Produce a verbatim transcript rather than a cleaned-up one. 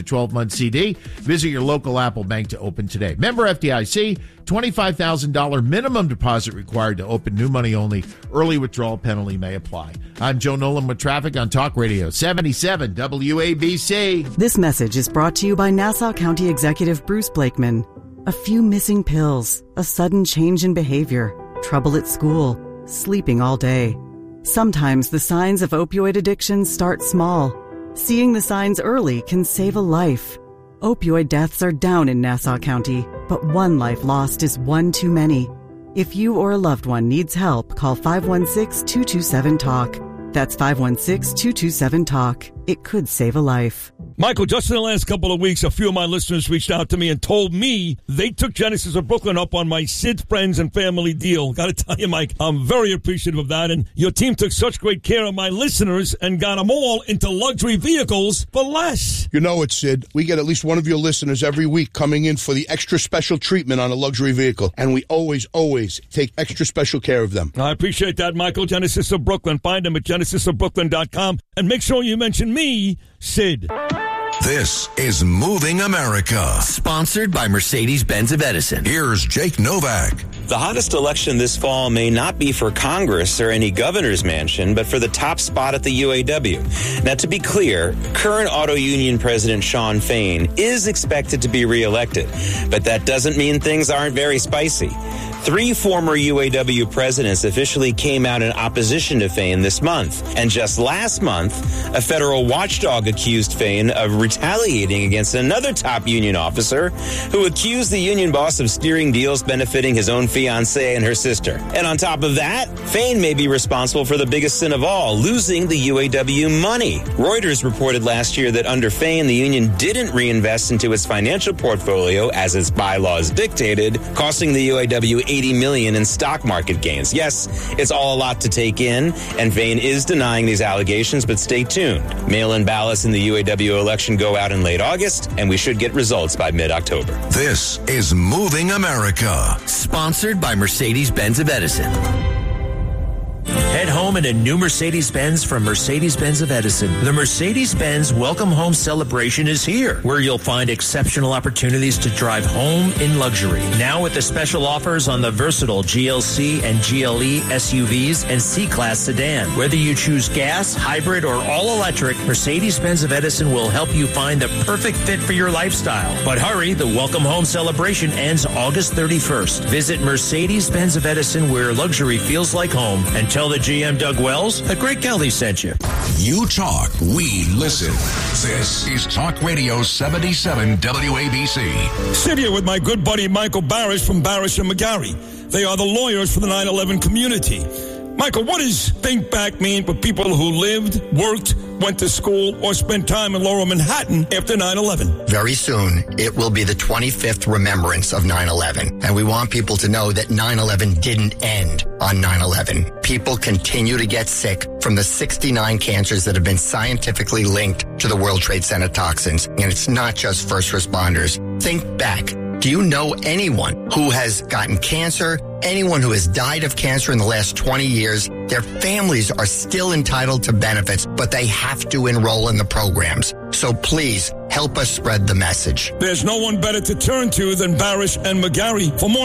twelve-month C D. Visit your local Apple Bank to open today. Member F D I C, twenty-five thousand dollars minimum deposit required to open, new money only. Early withdrawal penalty may apply. I'm Joe Nolan with traffic on Talk Radio seventy-seven W A B C. This message is brought to you by Nassau County Executive Bruce Blakeman. A few missing pills, a sudden change in behavior, trouble at school, sleeping all day. Sometimes the signs of opioid addiction start small. Seeing the signs early can save a life. Opioid deaths are down in Nassau County, but one life lost is one too many. If you or a loved one needs help, call five one six, two two seven, talk. That's five one six, two two seven, talk. It could save a life. Michael, just in the last couple of weeks, a few of my listeners reached out to me and told me they took Genesis of Brooklyn up on my Sid Friends and Family deal. Got to tell you, Mike, I'm very appreciative of that. And your team took such great care of my listeners and got them all into luxury vehicles for less. You know it, Sid. We get at least one of your listeners every week coming in for the extra special treatment on a luxury vehicle. And we always, always take extra special care of them. I appreciate that, Michael. Genesis of Brooklyn. Find them at genesis of brooklyn dot com. And make sure you mention me, Sid. This is Moving America, sponsored by Mercedes-Benz of Edison. Here's Jake Novak. The hottest election this fall may not be for Congress or any governor's mansion, but for the top spot at the U A W. Now, to be clear, current auto union president Shawn Fain is expected to be reelected, but that doesn't mean things aren't very spicy. Three former U A W presidents officially came out in opposition to Fain this month. And just last month, a federal watchdog accused Fain of retaliating against another top union officer who accused the union boss of steering deals benefiting his own fiancée and her sister. And on top of that, Fain may be responsible for the biggest sin of all, losing the U A W money. Reuters reported last year that under Fain, the union didn't reinvest into its financial portfolio as its bylaws dictated, costing the U A W eighty million dollars in stock market gains. Yes, it's all a lot to take in, and Fain is denying these allegations, but stay tuned. Mail-in ballots in the U A W election go out in late August, and we should get results by mid-October. This is Moving America, sponsored by Mercedes-Benz of Edison. Head home in a new Mercedes-Benz from Mercedes-Benz of Edison. The Mercedes-Benz Welcome Home Celebration is here, where you'll find exceptional opportunities to drive home in luxury. Now with the special offers on the versatile G L C and G L E S U Vs and C-Class sedan. Whether you choose gas, hybrid, or all-electric, Mercedes-Benz of Edison will help you find the perfect fit for your lifestyle. But hurry, the Welcome Home Celebration ends August thirty-first. Visit Mercedes-Benz of Edison, where luxury feels like home, and tell the G M Doug Wells that Greg Kelly sent you. You talk, we listen. This is Talk Radio seventy-seven W A B C. Sit here with my good buddy Michael Barish from Barish and McGarry. They are the lawyers for the nine eleven community. Michael, what does think back mean for people who lived, worked, went to school, or spent time in Lower Manhattan after nine eleven? Very soon, it will be the twenty-fifth remembrance of nine eleven. And we want people to know that nine eleven didn't end on nine eleven. People continue to get sick from the sixty-nine cancers that have been scientifically linked to the World Trade Center toxins. And it's not just first responders. Think back. Do you know anyone who has gotten cancer? Anyone who has died of cancer in the last twenty years? Their families are still entitled to benefits, but they have to enroll in the programs. So please help us spread the message. There's no one better to turn to than Barish and McGarry. For more